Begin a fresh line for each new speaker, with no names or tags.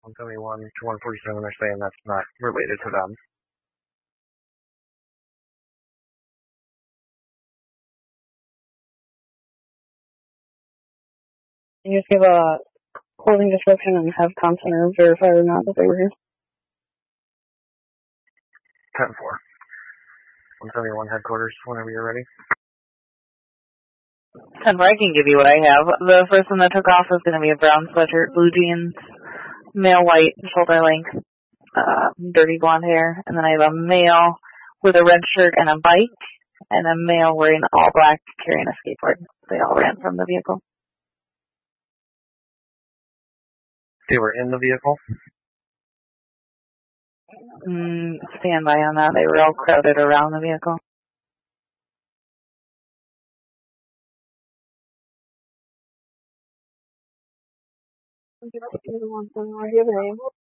171 to 147 are saying that's not related to them.
You just give a clothing description and have consular verify or not that they were here.
10-4. 171 headquarters, whenever you're ready.
10-4, I can give you what I have. The first one that took off is going to be a brown sweatshirt, blue jeans, male white, shoulder length, dirty blonde hair. And then I have a male with a red shirt and a bike, and a male wearing all black carrying a skateboard. They all ran from the vehicle.
They were in the vehicle?
Stand by on that. They were all crowded around the vehicle.
Do you have a name?